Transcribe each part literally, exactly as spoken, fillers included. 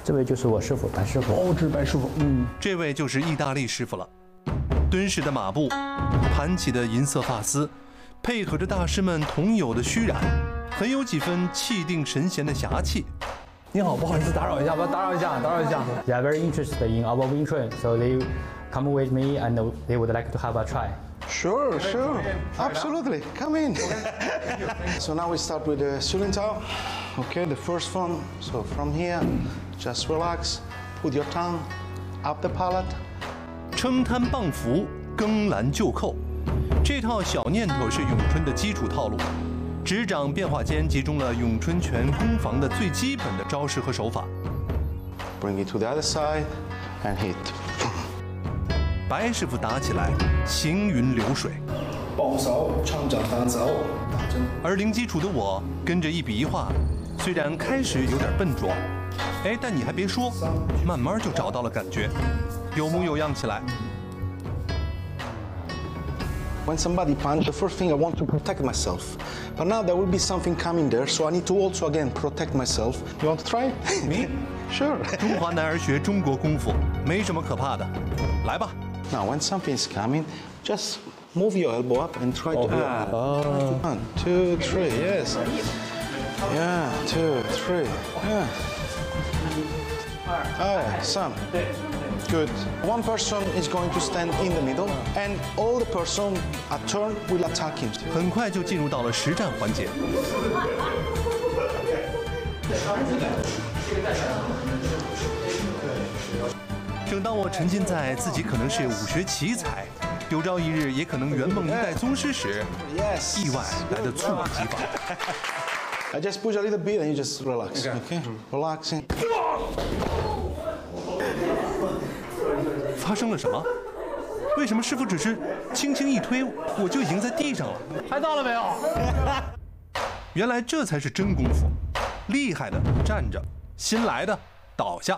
这位就是我师傅白师傅。 哦，这是白师傅。嗯， 这位就是意大利师傅了。敦实的马步，盘起的银色发丝，配合着大师们同有的虚染，很有几分气定神闲的侠气。 你好，不好意思打扰一下，不要打扰一下，打扰一下。 They are very interested in our Wing Chun, so they come with me and they would like to have a try. Sure, sure, absolutely. Come in. So now we start with the Sulin Tao. Okay, the first one. So from here, just relax. Put your tongue up the palate. 撑摊棒扶，更拦就扣，这套小念头是咏春的基础套路。指掌变化间集中了咏春拳攻防的最基本的招式和手法。 Bring it to the other side and hit. 白师傅打起来行云流水， 傍手冲着反手， 而零基础的我跟着一比一画，虽然开始有点笨拙，哎，但你还别说，慢慢就找到了感觉，有模有样起来。 When somebody punch, the first thing I want to protect myself. But now there will be something coming there, so I need to also again protect myself. You want to try? Me? Sure. 中华男儿学中国功夫，没什么可怕的，来吧。 Now, when something's coming, just move your elbow up and try to. Ah. Oh. One, two, three. Yes. Yeah. Two, three. Yeah. Ah, some. Good. One person is going to stand in the middle, and all the person a turn will attack him. 很快就进入到了实战环节。正当我沉浸在自己可能是武学奇才，有朝一日也可能圆梦一代宗师时， Yes. 意外来的猝不及防。 I just push a little bit and you just relax. Okay. Relaxing. 发生了什么？为什么师傅只是轻轻一推，我就已经在地上了？ 拍到了没有？ 原来这才是真功夫，厉害的站着，新来的倒下。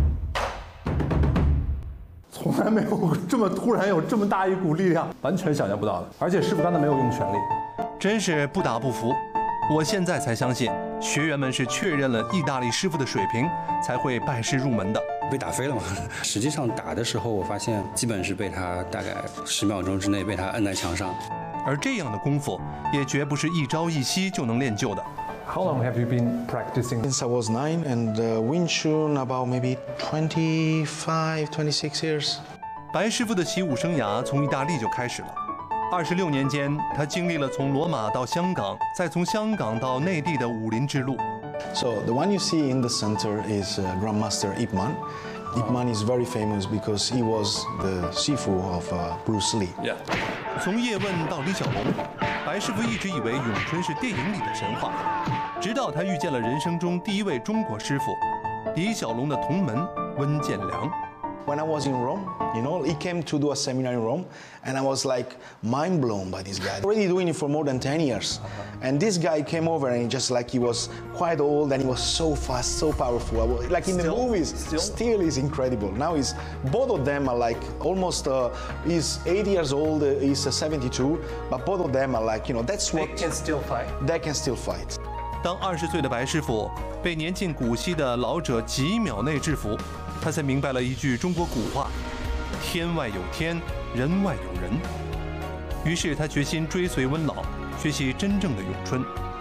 从来没有这么突然有这么大一股力量，完全想象不到的。而且师傅刚才没有用全力， 真是不打不服。我现在才相信，学员们是确认了意大利师傅的水平，才会拜师入门的。 被打飞了嘛？实际上打的时候，我发现基本是被他大概十秒钟之内被他摁在墙上。 而这样的功夫也绝不是一朝一夕就能练就的。 How long have you been practicing? Since I was nine, and uh, Wing Chun about maybe twenty-five, twenty-six years. 白师傅的习武生涯从意大利就开始了。二十六年间，他经历了从罗马到香港，再从香港到内地的武林之路。 So the one you see in the center is uh, Grandmaster Ip Man. Ip Man is very famous because he was the Sifu of uh, Bruce Lee. Yeah. 从叶问到李小龙，白师傅一直以为咏春是电影里的神话，直到他遇见了人生中第一位中国师傅，李小龙的同门温建良。 When I was in Rome, you know, he came to do a seminar in Rome, and I was like mind blown by this guy. Already doing it for more than ten years, and this guy came over and he just like he was quite old and he was so fast, so powerful. I was, like in still, the movies, still? still is incredible. Now he's both of them are like almost. Uh, he's eighty years old. Uh, he's uh, seventy-two, but both of them are like you know that's what they can still fight. They can still fight. 当二十岁的白师傅被年近古稀的老者几秒内制服。 他才明白了一句中国古话：“天外有天，人外有人。”于是他决心追随温老，学习真正的咏春。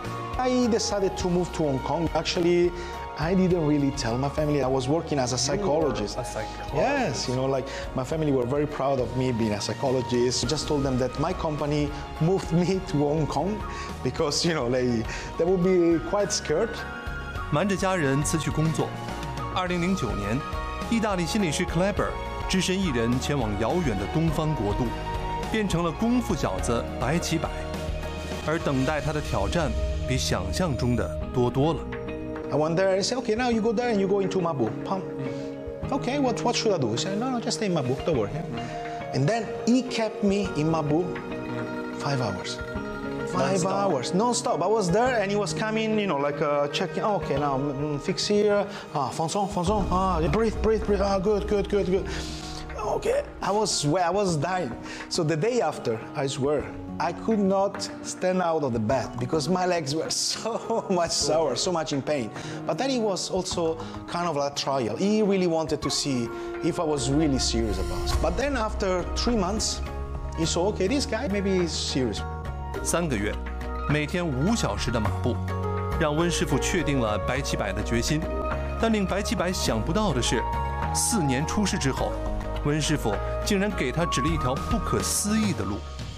I decided to move to Hong Kong. Actually, I didn't really tell my family. I was working as a psychologist. A psychologist. Yes, you know, like my family were very proud of me being a psychologist. I just told them that my company moved me to Hong Kong because, you know, they they would be quite scared. 瞒着家人辞去工作。二零零九年。 意大利心理师 Kleber 只身一人前往遥远的东方国度，变成了功夫小子白起百，而等待他的挑战比想象中的多多了。 I went there and said, okay, now you go there and you go into Mabu. Pump. Okay, what what should I do? He said, no, no, just stay in Mabu, don't worry. And then he kept me in Mabu five hours. Five hours, non-stop. I was there and he was coming, you know, like uh, checking. Oh, okay, now mm, fix here. Ah, fonçon, fonçon. Ah, breathe, breathe, breathe. Ah, good, good, good, good. okay. I was where I was dying. So the day after, I swear, I could not stand out of the bed because my legs were so much sore, so much in pain. But then it was also kind of a trial. He really wanted to see if I was really serious about it. But then after three months, he saw, okay, this guy maybe is serious. 三个月，每天五小时的马步，让温师傅确定了白棋摆的决心。但令白棋摆想不到的是，四年出师之后，温师傅竟然给他指了一条不可思议的路。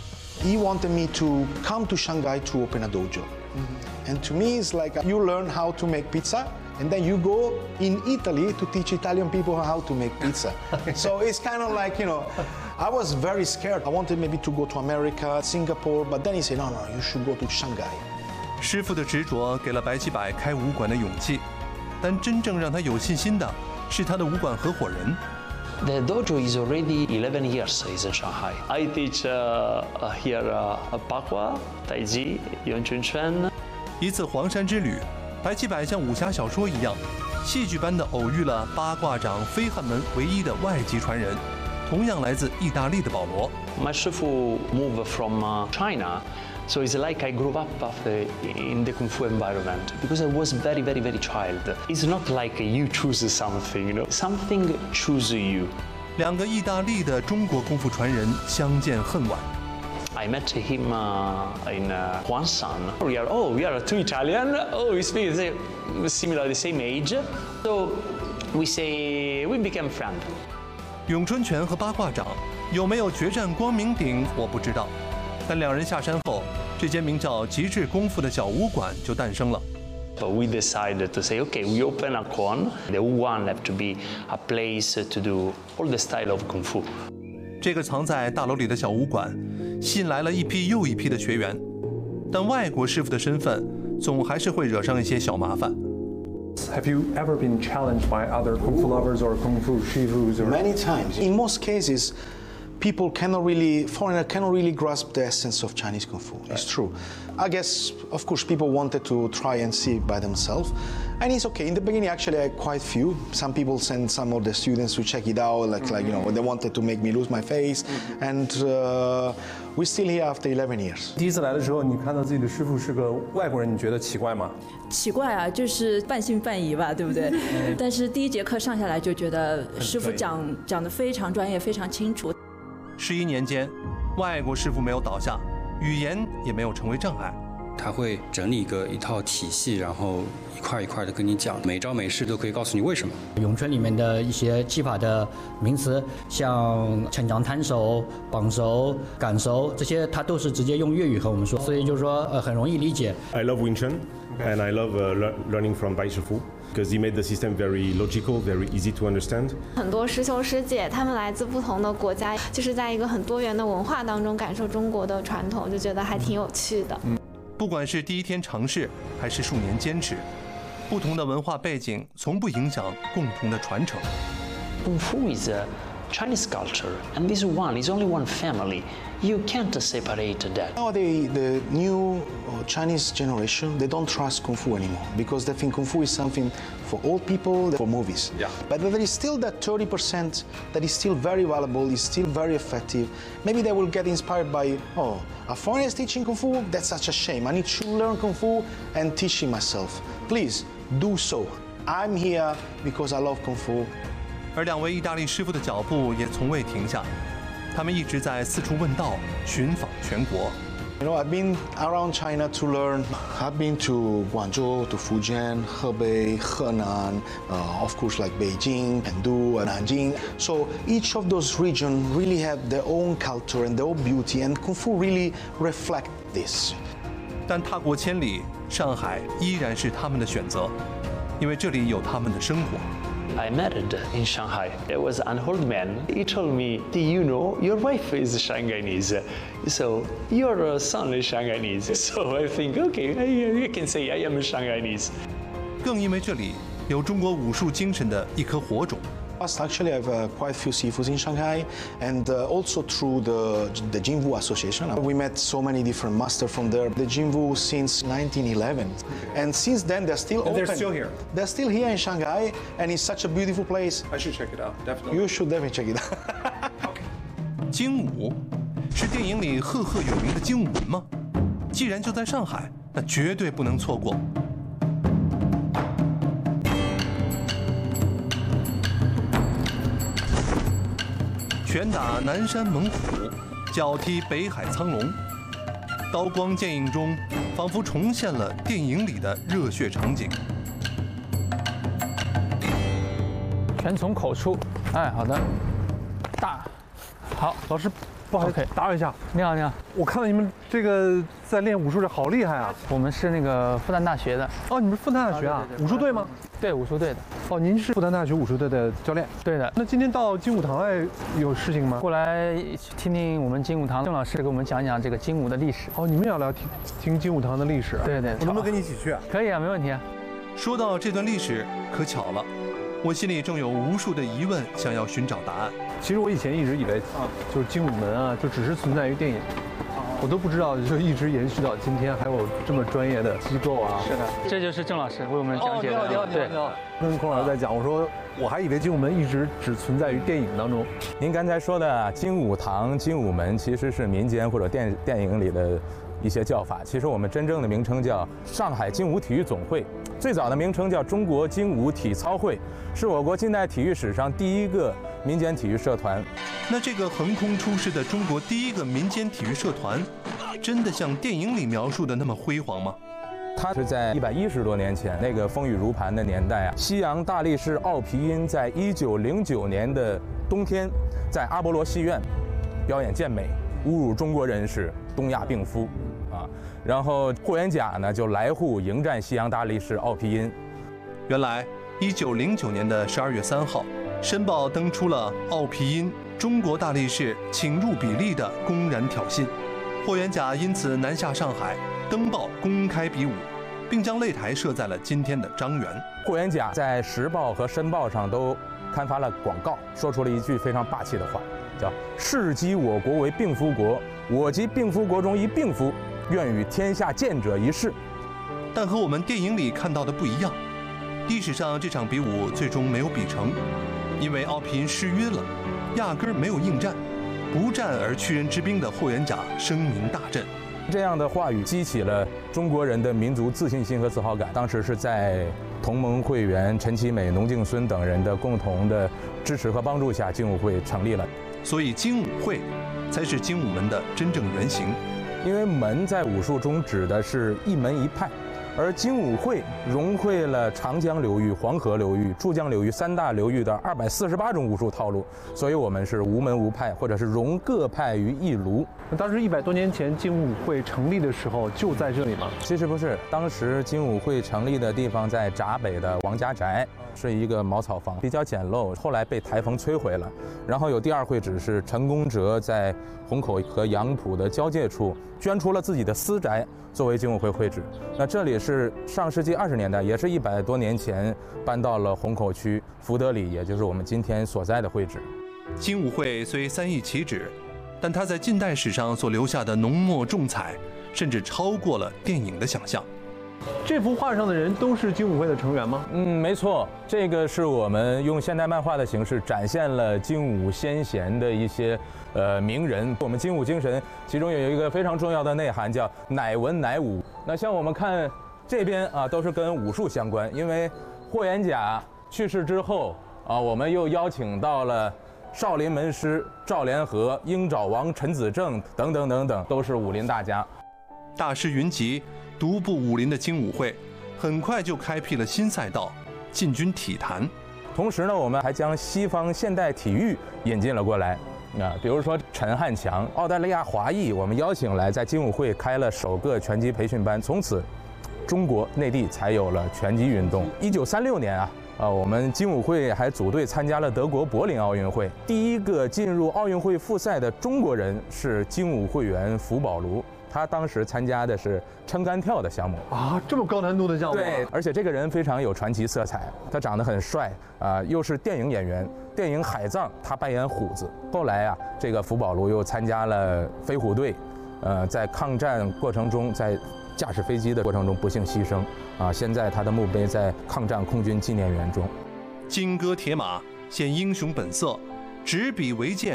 He wanted me to come to Shanghai to open a dojo. Mm-hmm. And to me, it's like you learn how to make pizza, and then you go in Italy to teach Italian people how to make pizza. So it's kind of like, you know, I was very scared. I wanted maybe to go to America, Singapore, but then he said, no, no, you should go to Shanghai. 师傅的执着给了白棋摆开武馆的勇气，但真正让他有信心的是他的武馆合伙人。 The dojo is already eleven years is in Shanghai. I teach uh, here uh, Bagua, Taiji, Yongchun Chuan. 一次黄山之旅，白棋摆像武侠小说一样，戏剧般的偶遇了八卦掌飞汉门唯一的外籍传人，同样来自意大利的保罗。 My shifu moved from uh, China. So it's like I grew up after in the Kung Fu environment because I was very, very, very child. It's not like you choose something, you know, something choose you. 两个意大利的中国功夫传人相见恨晚。 I met him uh, in uh, Huangshan. We are, oh, we are two Italian. Oh, we speak similar, the same age. So we say we became friends. 咏春拳和八卦掌有没有决战光明顶，我不知道。但两人下山后，这间名叫极致功夫的小武馆就诞生了。 But we decided to say, okay, we open a Kwon. The Wuhan left to be a place to do all the style of Kung Fu. 这个藏在大楼里的小武馆，吸引来了一批又一批的学员，但外国师傅的身份总还是会惹上一些小麻烦。 Have you ever been challenged by other kung fu lovers or kung fu shifus? Or... Many times. In most cases, people cannot really, foreigner cannot really grasp the essence of Chinese Kung Fu. It's true. I guess, of course, people wanted to try and see it by themselves. And it's okay. In the beginning, actually, I had quite few. Some people sent some of the students to check it out, like, like you know, they wanted to make me lose my face. And uh, we're still here after eleven years. 第一次来的时候，你看到自己的师傅是个外国人，你觉得奇怪吗？ 奇怪啊，就是半信半疑吧，对不对？但是第一节课上下来就觉得师傅讲讲得非常专业，非常清楚。 十一年间，外国师傅没有倒下，语言也没有成为障碍。 他会整理一个一套体系，然后一块一块的跟你讲，每招每式都可以告诉你为什么。 咏春里面的一些技法的名词，像撑掌摊手、绑手、赶手，这些他都是直接用粤语和我们说，所以就是说呃很容易理解。 I love Wing Chun, and I love uh, le learning from Bai Shifu. Because he made the system very logical, very easy to understand. 很多师兄师姐，他们来自不同的国家，就是在一个很多元的文化当中感受中国的传统，就觉得还挺有趣的。 嗯，不管是第一天尝试，还是数年坚持，不同的文化背景从不影响共同的传承。 Kung Fu is a Chinese culture, and this one is only one family. You can't separate that. Nowadays, the new Chinese generation, they don't trust Kung Fu anymore because they think Kung Fu is something for old people, for movies. Yeah. But there is still that thirty percent that is still very valuable, is still very effective. Maybe they will get inspired by, oh, a foreigner is teaching Kung Fu? That's such a shame. I need to learn Kung Fu and teach it myself. Please, do so. I'm here because I love Kung Fu. 而两位意大利师傅的脚步也从未停下，他们一直在四处问道，寻访全国。 You know, I've been around China to learn. I've been to Guangzhou, to Fujian, Hebei, Henan, uh, of course, like Beijing, Chengdu, and Nanjing. So each of those regions really have their own culture and their own beauty, and Kung Fu really reflect this. 但踏过千里，上海依然是他们的选择，因为这里有他们的生活。 I married in Shanghai. There was an old man. He told me, "Do you know your wife is Shanghainese? So your son is Shanghainese." So I think, okay, I, I can say I am Shanghainese. 更因为这里有中国武术精神的一颗火种。 Actually, I have uh, quite a few sifus in Shanghai, and uh, also through the the Jinwu Association. We met so many different masters from there. The Jinwu since nineteen eleven, and since then they're still and open. They're still here. They're still here in Shanghai, and it's such a beautiful place. I should check it out. Definitely. You should definitely check it out. 精武，是电影里赫赫有名的精武门吗？既然就在上海，那绝对不能错过。拳打南山猛虎，脚踢北海苍龙，刀光剑影中，仿佛重现了电影里的热血场景。 拳从口出，哎，好的，大，好， 老师，不好意思， OK 打扰一下。 你好，你好， 我看到你们这个在练武术这好厉害啊！ 我们是那个复旦大学的。 哦，你们复旦大学啊？ 对对对武术队吗？ 对，武术队的。 哦，您是复旦大学武术队的教练？ 对的。 那今天到精武堂来有事情吗？ 过来听听我们精武堂郑老师给我们讲讲这个精武的历史。 哦，你们也要来听听精武堂的历史？ 对对。 我能不能跟你一起去啊？ 可以啊，没问题啊。 说到这段历史，可巧了，我心里正有无数的疑问，想要寻找答案。 其实我以前一直以为，啊，就是精武门啊，就只是存在于电影。我都不知道，就一直延续到今天，还有这么专业的机构啊！ 是的，这就是郑老师为我们讲解的。 哦，你好，你好，你好。跟孔老师在讲，我说我还以为精武门一直只存在于电影当中。 您刚才说的精武堂、精武门，其实是民间或者电电影里的一些叫法。其实我们真正的名称叫上海精武体育总会，最早的名称叫中国精武体操会，是我国近代体育史上第一个民间体育社团。 那这个横空出世的中国第一个民间体育社团，真的像电影里描述的那么辉煌吗？ 它是在一百一十多年前那个风雨如磐的年代啊，西洋大力士奥皮音在一九零九年的冬天，在阿波罗戏院表演健美，侮辱中国人是东亚病夫啊。然后霍元甲呢就来沪迎战西洋大力士奥皮音。 原来一九零九年的十二月三号，《申报》登出了奥皮音中国大力士请入比例的公然挑衅，霍元甲因此南下上海，登报公开比武，并将擂台设在了今天的张园。 霍元甲在《时报》和《申报》上都刊发了广告，说出了一句非常霸气的话，叫“世讥我国为病夫国，我即病夫国中一病夫，愿与天下健者一试”。 但和我们电影里看到的不一样，历史上这场比武最终没有比成，因为奥皮音失约了，压根儿没有应战，不战而屈人之兵的霍元甲声名大振。 这样的话语激起了中国人的民族自信心和自豪感。当时是在同盟会员陈其美、农敬孙等人的共同的支持和帮助下，精武会成立了。 所以精武会才是精武门的真正原型。 因为门在武术中指的是一门一派，而精武会融汇了长江流域、黄河流域、珠江流域三大流域的二百四十八种武术套路，所以我们是无门无派，或者是融各派于一炉。 那当时一百多年前精武会成立的时候就在这里吗？ 其实不是，当时精武会成立的地方在闸北的王家宅，是一个茅草房，比较简陋，后来被台风摧毁了。然后有第二会址是陈公哲在虹口和杨浦的交界处捐出了自己的私宅作为精武会会址。那这里是上世纪二十年代，也是一百多年前搬到了虹口区福德里，也就是我们今天所在的会址。 精武会虽三易其止，但它在近代史上所留下的浓墨重彩，甚至超过了电影的想象。 这幅画上的人都是精武会的成员吗？ 嗯，没错，这个是我们用现代漫画的形式展现了精武先贤的一些呃名人。我们精武精神其中有一个非常重要的内涵，叫乃文乃武。那像我们看这边啊，都是跟武术相关，因为霍元甲去世之后啊，我们又邀请到了少林门师赵连和、鹰爪王陈子正等等等等，都是武林大家。 大师云集，独步武林的精武会，很快就开辟了新赛道——进军体坛。 同时呢，我们还将西方现代体育引进了过来。啊，比如说陈汉强，澳大利亚华裔，我们邀请来，在精武会开了首个拳击培训班，从此中国内地才有了拳击运动。一九三六年啊。啊，我们精武会还组队参加了德国柏林奥运会。第一个进入奥运会复赛的中国人是精武会员福宝卢，他当时参加的是撑杆跳的项目啊，这么高难度的项目。 对，而且这个人非常有传奇色彩，他长得很帅啊，又是电影演员。电影《海藏》他扮演虎子。后来啊，这个福宝卢又参加了飞虎队，呃，在抗战过程中，在驾驶飞机的过程中不幸牺牲啊！现在他的墓碑在抗战空军纪念园中。 金戈铁马，显英雄本色，执笔为剑，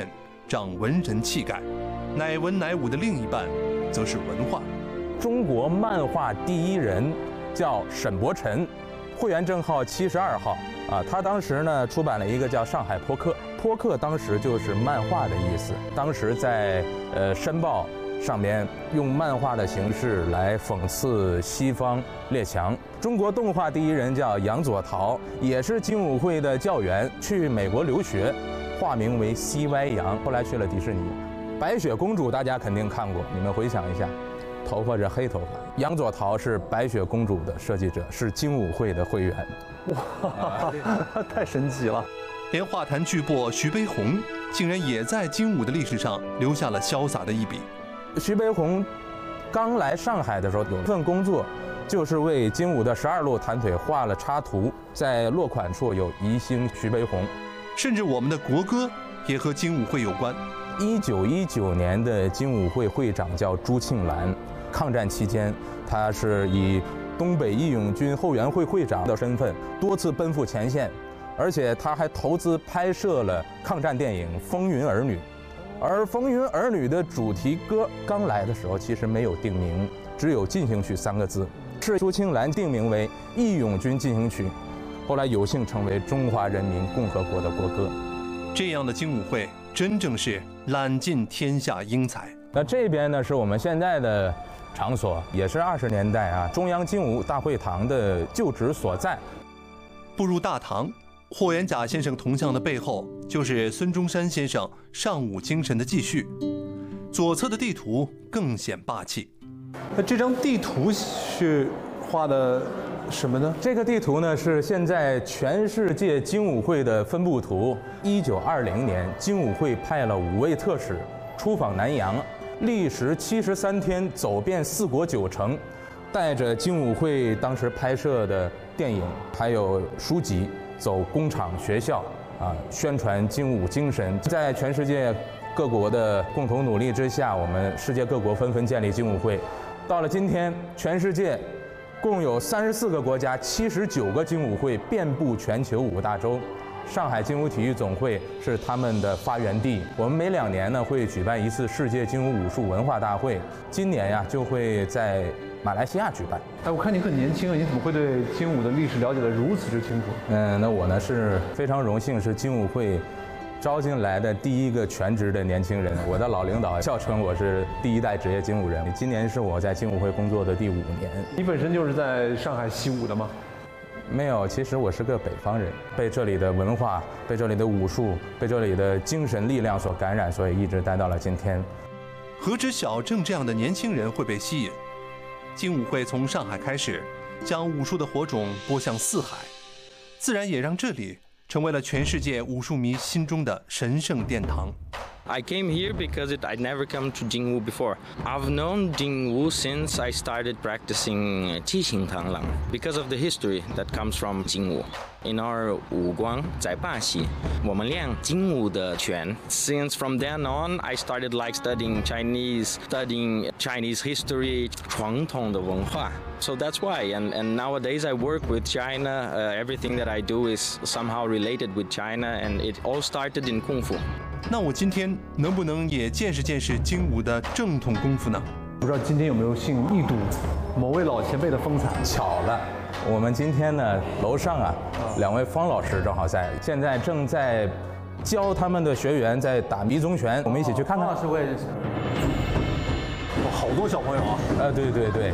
长文人气概，乃文乃武的另一半则是文化。 中国漫画第一人叫沈伯辰，会员证号七十二号啊。他当时呢出版了一个叫《上海坡客》，坡客当时就是漫画的意思。当时在呃《申报》上面用漫画的形式来讽刺西方列强。中国动画第一人叫杨佐陶，也是精武会的教员，去美国留学，化名为 C Y 杨，后来去了迪士尼。白雪公主大家肯定看过，你们回想一下。头发是黑头发，杨佐陶是白雪公主的设计者，是精武会的会员。 哇，太神奇了！ 连画坛巨擘徐悲鸿，竟然也在精武的历史上留下了潇洒的一笔。 徐悲鸿刚来上海的时候，有一份工作，就是为精武的十二路弹腿画了插图，在落款处有宜兴徐悲鸿。 甚至我们的国歌也和精武会有关。 一九一九年的精武会会长叫朱庆澜。抗战期间，他是以东北义勇军后援会会长的身份多次奔赴前线，而且他还投资拍摄了抗战电影《风云儿女》。而《风云儿女》的主题歌刚来的时候其实没有定名，只有进行曲三个字，是朱庆澜定名为《义勇军进行曲》，后来有幸成为中华人民共和国的国歌。 这样的精武会真正是揽尽天下英才。 那这边呢是我们现在的场所，也是二十年代啊中央精武大会堂的旧址所在。 步入大堂，霍元甲先生铜像的背后就是孙中山先生尚武精神的继续。左侧的地图更显霸气。 那这张地图是画的什么呢？ 这个地图呢是现在全世界精武会的分布图。一九二零年，精武会派了五位特使出访南洋。历时七十三天，走遍四国九城，带着精武会当时拍摄的电影还有书籍，走工厂学校啊，宣传精武精神。在全世界各国的共同努力之下，我们世界各国纷纷建立精武会。到了今天，全世界共有三十四个国家，七十九个精武会，遍布全球五大洲。上海精武体育总会是他们的发源地。我们每两年呢会举办一次世界精武武术文化大会，今年呀就会在马来西亚举办。 哎，我看你很年轻啊，你怎么会对精武的历史了解得如此之清楚？ 嗯，那我呢是非常荣幸，是精武会招进来的第一个全职的年轻人。我的老领导笑称我是第一代职业精武人。今年是我在精武会工作的第五年。 你本身就是在上海习武的吗？ 没有，其实我是个北方人，被这里的文化、被这里的武术、被这里的精神力量所感染，所以一直待到了今天。 何止小郑这样的年轻人会被吸引？精武会从上海开始，将武术的火种播向四海，自然也让这里成为了全世界武术迷心中的神圣殿堂。 I came here because it, I'd never come to Jingwu before. I've known Jingwu since I started practicing Qixing Tanglang because of the history that comes from Jingwu. In our Wuguang, 在巴西，我们练精武的拳。Since from then on, I started like studying Chinese, studying Chinese history, 传统的文化。So that's why, and, and nowadays I work with China. Uh, everything that I do is somehow related with China, and it all started in Kung Fu. 那我今天能不能也见识见识精武的正统功夫呢？ 不知道今天有没有幸一睹某位老前辈的风采？ 巧了，我们今天呢楼上啊，两位方老师正好在，现在正在教他们的学员在打迷踪拳，我们一起去看看。 方老师我也认识。哇，好多小朋友啊！ 呃，对对对。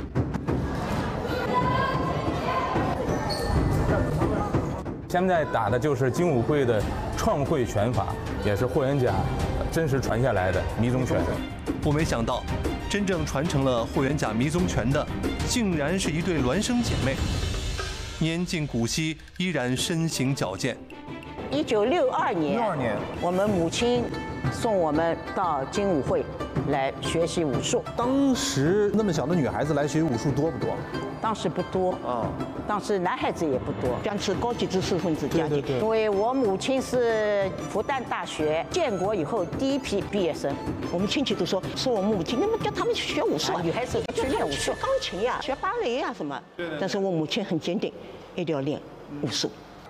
现在打的就是精武会的创会拳法，也是霍元甲真实传下来的迷踪拳。 我没想到，真正传承了霍元甲迷踪拳的，竟然是一对孪生姐妹，年近古稀，依然身形矫健。 一九六二年， 六二年， 我们母亲送我们到精武会来学习武术。 当时那么小的女孩子来学武术多不多？ 当时不多啊，当时男孩子也不多，将是高级知识分子家庭。因为我母亲是复旦大学建国以后第一批毕业生，我们亲戚都说说我母亲，那么叫他们去学武术，女孩子去练武术，钢琴呀，学芭蕾呀什么。但是我母亲很坚定，一定要练武术。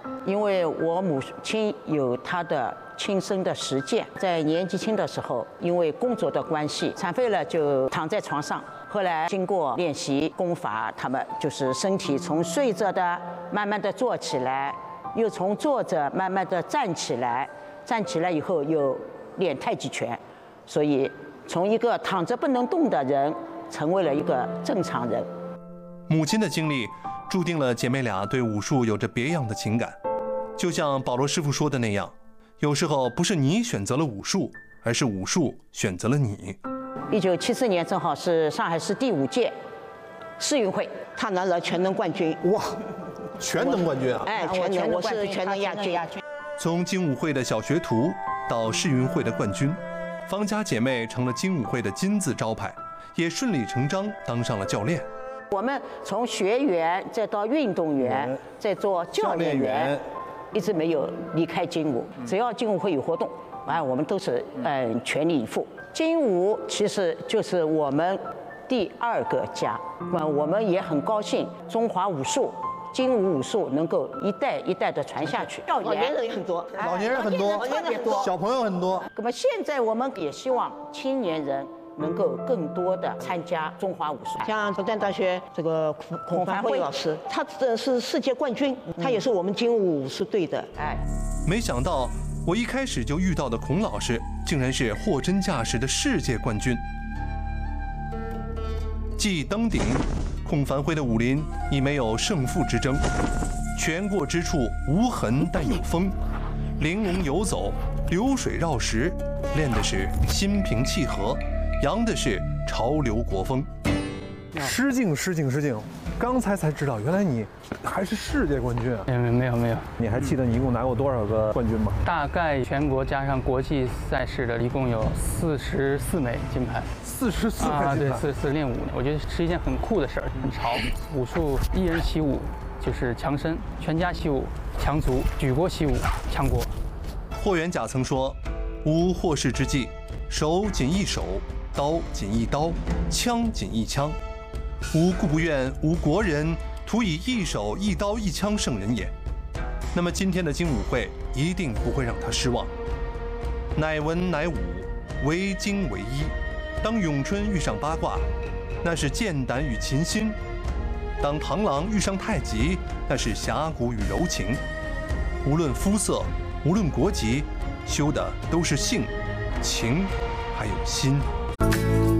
因为我母亲有她的亲身的实践，在年纪轻的时候，因为工作的关系，残废了就躺在床上。后来经过练习功法，他们就是身体从睡着的慢慢的坐起来，又从坐着慢慢的站起来，站起来以后又练太极拳，所以从一个躺着不能动的人，成为了一个正常人。 母亲的经历注定了姐妹俩对武术有着别样的情感。就像保罗师傅说的那样，有时候不是你选择了武术，而是武术选择了你。 一九七四年正好是上海市第五届世运会，他拿了全能冠军。 哇，全能冠军啊！ 哎，全能，我是全能亚军。 从精武会的小学徒到世运会的冠军，方家姐妹成了精武会的金字招牌，也顺理成章当上了教练。 我们从学员再到运动员，再做教练员，一直没有离开精武。只要精武会有活动，啊，我们都是嗯全力以赴。精武其实就是我们第二个家，那我们也很高兴，中华武术、精武武术能够一代一代的传下去。 老年人也很多，老年人很多， 特别多， 小朋友很多。 那么现在我们也希望青年人能够更多的参加中华武术。 像复旦大学这个孔孔凡辉老师，他这是世界冠军，他也是我们精武武术队的。 哎， 没想到我一开始就遇到的孔老师，竟然是货真价实的世界冠军。继登顶，孔凡辉的武林已没有胜负之争，拳过之处无痕但有风，玲珑游走，流水绕石，练的是心平气和，扬的是潮流国风。 失敬失敬失敬！刚才才知道，原来你还是世界冠军啊！ 没有没有没有。 你还记得你一共拿过多少个冠军吗？ 大概全国加上国际赛事的，一共有四十四枚金牌。 四十四枚金牌？ 啊，对，四四练武，我觉得是一件很酷的事儿，很潮。武术一人习武就是强身，全家习武强足，举国习武强国。 霍元甲曾说：“吾获世之际，手仅一手，刀仅一刀，枪仅一枪。吾故不愿吾国人徒以一手一刀一枪胜人也。”那么今天的精武会一定不会让他失望。乃文乃武，为精为一。当咏春遇上八卦，那是剑胆与琴心；当螳螂遇上太极，那是侠骨与柔情。无论肤色，无论国籍，修的都是性、情，还有心。